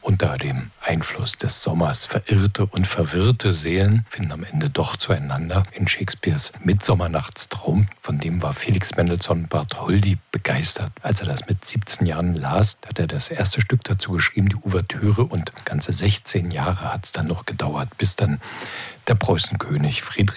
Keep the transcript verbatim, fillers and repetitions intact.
unter dem Einfluss des Sommers verirrte und verwirrte Seelen finden am Ende doch zueinander. In Shakespeares Midsommernachtstraum, von dem war Felix Mendelssohn Bartholdy begeistert. Als er das mit siebzehn Jahren las, hat er das erste Stück dazu geschrieben, die Ouvertüre, und ganze sechzehn Jahre hat es dann noch gedauert, bis dann der Preußenkönig Friedrich